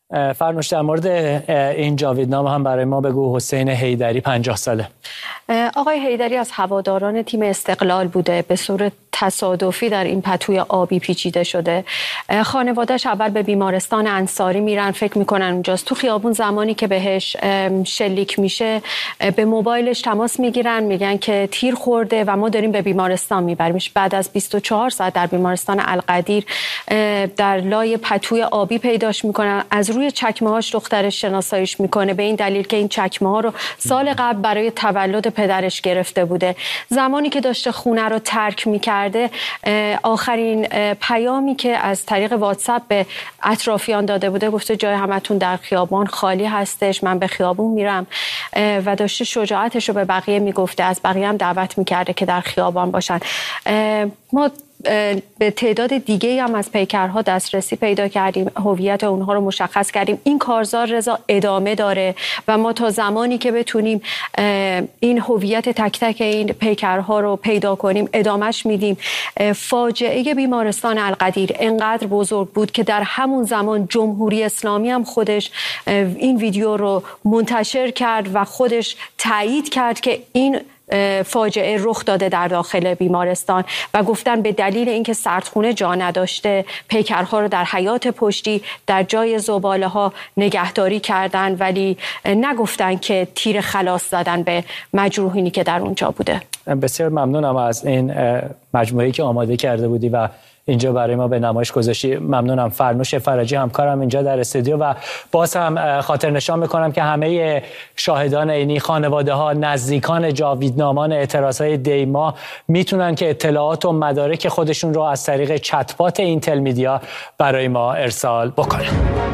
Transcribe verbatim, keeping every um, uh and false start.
فرنوش، در مورد این جاویدنامه هم برای ما بگو. حسین حیدری پنجاه ساله. آقای حیدری از هواداران تیم استقلال بوده، به صورت تصادفی در این پتوی آبی پیچیده شده. خانواده‌اش اول به بیمارستان انصاری میرن، فکر میکنن اونجاست. تو خیابون زمانی که بهش شلیک میشه به موبایلش تماس میگیرن، میگن که تیر خورده و ما داریم به بیمارستان میبریمش. بعد از بیست و چهار ساعت در بیمارستان القدیر در لای پتوی آبی پیداش میکنن. از روی چکمه هاش دخترش شناساییش میکنه، به این دلیل که این چکمه ها رو سال قبل برای تولد پدرش گرفته بوده. زمانی که داشته خونه رو ترک میکرده، آخرین پیامی که از طریق واتساپ به اطرافیان داده بوده گفته جای همتون در خیابان خالی هستش، من به خیابون میرم، و داشته شجاعتش رو به بقیه میگفته، از بقیه هم دعوت میکرده که در خیابان باشن. ما به تعداد دیگه هم از پیکرها دسترسی پیدا کردیم، هویت اونها رو مشخص کردیم. این کارزار رضا ادامه داره و ما تا زمانی که بتونیم این هویت تک تک این پیکرها رو پیدا کنیم ادامهش میدیم. فاجعه بیمارستان القدیر انقدر بزرگ بود که در همون زمان جمهوری اسلامی هم خودش این ویدیو رو منتشر کرد و خودش تایید کرد که این فاجعه رخ داده در داخل بیمارستان و گفتن به دلیل اینکه سردخونه جا نداشته پیکرها رو در حیاط پشتی در جای زباله ها نگهداری کردن، ولی نگفتن که تیر خلاص زدن به مجروحینی که در اونجا بوده. بسیار ممنونم از این مجموعه‌ای که آماده کرده بودی و اینجا برای ما به نمایش گذاشتی. ممنونم. فرنوش فرجی همکارم اینجا در استودیو و باز هم خاطر نشان میکنم که همه شاهدان عینی، خانواده ها، نزدیکان جاویدنامان اعتراضهای دیما میتونن که اطلاعات و مدارک خودشون رو از طریق چتبات اینتل میدیا برای ما ارسال بکنن.